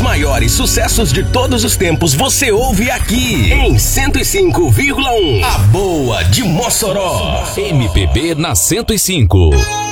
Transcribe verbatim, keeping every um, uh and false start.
maiores sucessos de todos os tempos você ouve aqui em cento e cinco vírgula um. A Boa de Mossoró. M P B na cento e cinco.